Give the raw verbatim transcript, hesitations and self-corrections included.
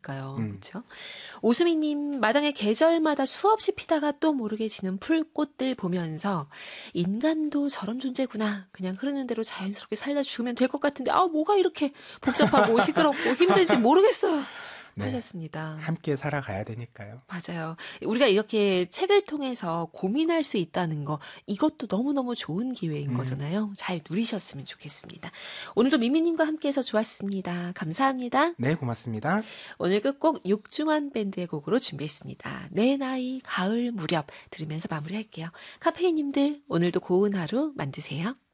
있을까요? 음. 그렇죠? 오수미님, 마당에 계절마다 수없이 피다가 또 모르게 지는 풀꽃들 보면서 인간도 저런 존재구나. 그냥 흐르는 대로 자연스럽게 살다 죽으면 될 것 같은데 아 뭐가 이렇게 복잡하고 시끄럽고 힘든지 모르겠어요. 네. 하셨습니다. 함께 살아가야 되니까요. 맞아요. 우리가 이렇게 책을 통해서 고민할 수 있다는 거 이것도 너무너무 좋은 기회인 음. 거잖아요. 잘 누리셨으면 좋겠습니다. 오늘도 미미님과 함께해서 좋았습니다. 감사합니다. 네, 고맙습니다. 오늘 끝곡 육중한 밴드의 곡으로 준비했습니다. 내 나이 가을 무렵 들으면서 마무리할게요. 카페인님들 오늘도 고운 하루 만드세요.